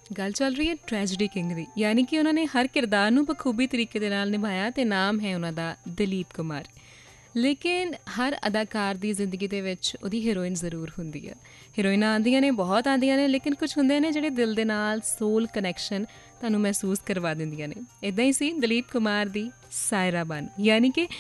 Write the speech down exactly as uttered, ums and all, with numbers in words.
ਗੱਲ ਚੱਲ ਰਹੀ ਹੈ ਟ੍ਰੈਜਡੀ ਕਿੰਗ ਦੀ, ਯਾਨੀ ਕਿ ਉਹਨਾਂ ਨੇ ਹਰ ਕਿਰਦਾਰ ਨੂੰ ਬਖੂਬੀ ਤਰੀਕੇ ਦੇ ਨਾਲ ਨਿਭਾਇਆ ਅਤੇ ਨਾਮ ਹੈ ਉਹਨਾਂ ਦਾ ਦਲੀਪ ਕੁਮਾਰ। ਲੇਕਿਨ ਹਰ ਅਦਾਕਾਰ ਦੀ ਜ਼ਿੰਦਗੀ ਦੇ ਵਿੱਚ ਉਹਦੀ ਹੀਰੋਇਨ ਜ਼ਰੂਰ ਹੁੰਦੀ ਹੈ। ਹੀਰੋਇਨਾਂ ਆਉਂਦੀਆਂ ਨੇ, ਬਹੁਤ ਆਉਂਦੀਆਂ ਨੇ, ਲੇਕਿਨ ਕੁਛ ਹੁੰਦੇ ਨੇ ਜਿਹੜੇ ਦਿਲ ਦੇ ਨਾਲ ਸੋਲ ਕਨੈਕਸ਼ਨ ਤੁਹਾਨੂੰ ਮਹਿਸੂਸ ਕਰਵਾ ਦਿੰਦੀਆਂ ਨੇ। ਇੱਦਾਂ ਹੀ ਸੀ ਦਲੀਪ ਕੁਮਾਰ ਦੀ ਸਾਇਰਾ ਬਾਨੋ, ਯਾਨੀ ਕਿ